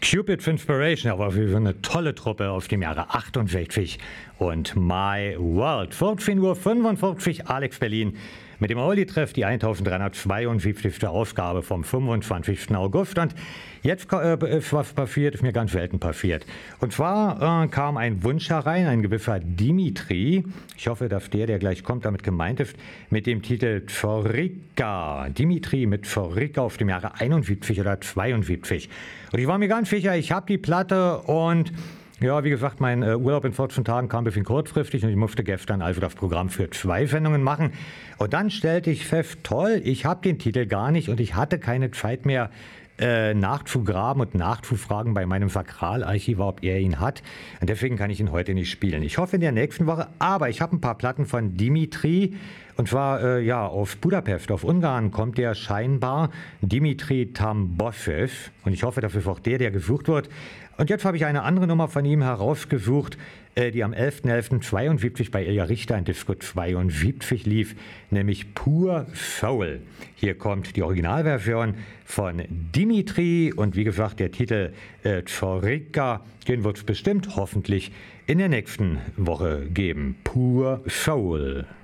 Cupid for Inspiration, aber für eine tolle Truppe auf dem Jahre 68 und My World. 14:45 Uhr, Alex Berlin mit dem Auli-Treff, die 1372. Ausgabe vom 25. August. Und jetzt ist was passiert, ist mir ganz selten passiert. Und zwar kam ein Wunsch herein, ein gewisser Dimitri, ich hoffe, dass der gleich kommt, damit gemeint ist, mit dem Titel Psorika. Dimitri mit Psorika auf dem Jahre 71 oder 72. Und ich war mir ganz sicher, ich habe die Platte und ja, wie gesagt, mein Urlaub in 14 Tagen kam ein bisschen kurzfristig und ich musste gestern also das Programm für 2 Sendungen machen. Und dann stellte ich fest, toll, ich habe den Titel gar nicht und ich hatte keine Zeit mehr nachzugraben und nachzufragen bei meinem Sakralarchivar, ob er ihn hat. Und deswegen kann ich ihn heute nicht spielen. Ich hoffe in der nächsten Woche, aber ich habe ein paar Platten von Dimitri. Und zwar, aus Budapest, auf Ungarn kommt der scheinbar, Dimitri Tamboshev. Und ich hoffe, das ist auch der gesucht wird. Und jetzt habe ich eine andere Nummer von ihm herausgesucht, die am 11.11.72 bei Ilja Richter in Disco 72 lief, nämlich Pure Soul. Hier kommt die Originalversion von Dimitri und wie gesagt, der Titel Psorika, den wird es bestimmt hoffentlich in der nächsten Woche geben. Pure Soul.